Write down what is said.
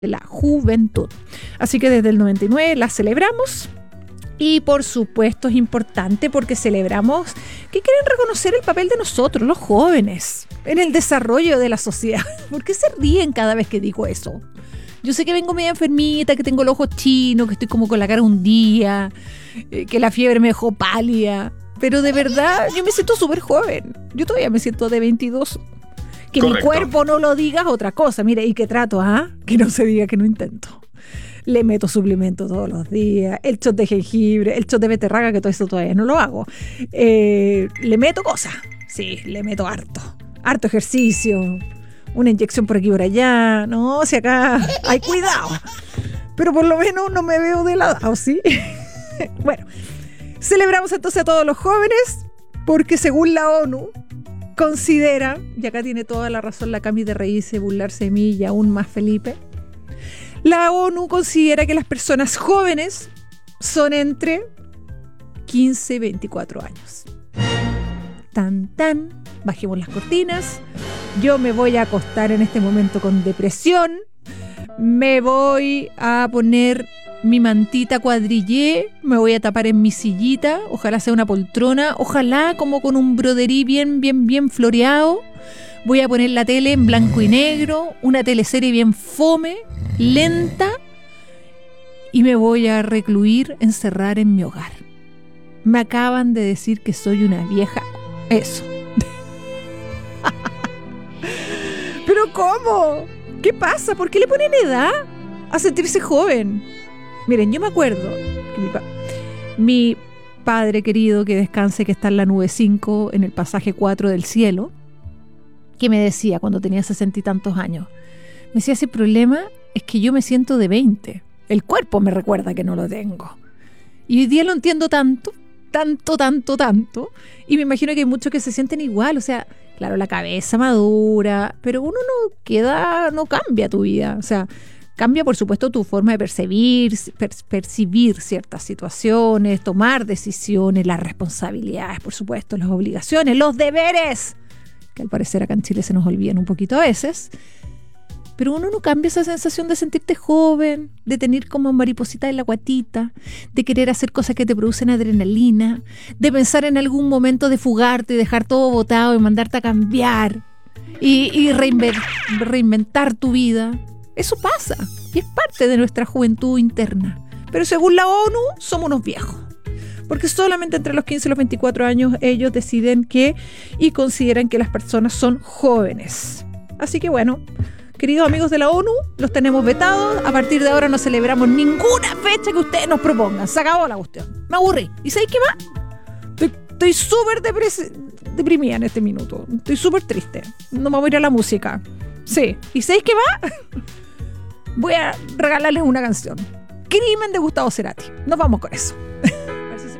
de la juventud. Así que desde el 99 la celebramos. Y por supuesto es importante porque celebramos que quieren reconocer el papel de nosotros, los jóvenes, en el desarrollo de la sociedad. ¿Por qué se ríen cada vez que digo eso? Yo sé que vengo media enfermita, que tengo los ojos chinos, que estoy como con la cara hundida, que la fiebre me dejó pálida. Pero de verdad, yo me siento súper joven. Yo todavía me siento de 22. Que correcto. Mi cuerpo no lo diga es otra cosa. Mire, y que trato, que no se diga que no intento. Le meto suplemento todos los días, el shot de jengibre, el shot de beterraga, que todo eso todavía no lo hago. Le meto cosas, sí, le meto harto ejercicio, una inyección por aquí y por allá. No, si acá hay cuidado, pero por lo menos no me veo de lado, ¿sí? Bueno, celebramos entonces a todos los jóvenes, porque según la ONU considera, y acá tiene toda la razón la Cami de reírse, burlarse de mí y aún más Felipe, la ONU considera que las personas jóvenes son entre 15 y 24 años. Tan, bajemos las cortinas. Yo me voy a acostar en este momento con depresión. Me voy a poner mi mantita cuadrillé. Me voy a tapar en mi sillita. Ojalá sea una poltrona. Ojalá como con un broderí bien floreado. Voy a poner la tele en blanco y negro. Una teleserie bien fome, lenta, y me voy a recluir, encerrar en mi hogar. Me acaban de decir que soy una vieja. Eso. ¿Pero cómo? ¿Qué pasa? ¿Por qué le ponen edad a sentirse joven? Miren, yo me acuerdo que mi padre querido, que descanse, que está en la nube 5, en el pasaje 4 del cielo, que me decía cuando tenía 60 y tantos años, me decía, ese problema es que yo me siento de 20. El cuerpo me recuerda que no lo tengo. Y hoy día lo entiendo tanto, y me imagino que hay muchos que se sienten igual. O sea, claro, la cabeza madura, pero uno no cambia tu vida. O sea, cambia por supuesto tu forma de percibir ciertas situaciones, tomar decisiones, las responsabilidades, por supuesto, las obligaciones, los deberes, que al parecer acá en Chile se nos olvidan un poquito a veces. Pero uno no cambia esa sensación de sentirte joven, de tener como mariposita en la guatita, de querer hacer cosas que te producen adrenalina, de pensar en algún momento de fugarte y dejar todo botado y mandarte a cambiar y reinventar tu vida. Eso pasa y es parte de nuestra juventud interna. Pero según la ONU somos unos viejos, porque solamente entre los 15 y los 24 años ellos deciden y consideran que las personas son jóvenes. Así que bueno, queridos amigos de la ONU, los tenemos vetados. A partir de ahora no celebramos ninguna fecha que ustedes nos propongan. Se acabó la cuestión. Me aburrí. ¿Y sabéis qué más? Estoy súper deprimida en este minuto. Estoy súper triste. No me voy a ir a la música. Sí. ¿Y sabéis qué más? Voy a regalarles una canción. Crimen de Gustavo Cerati. Nos vamos con eso.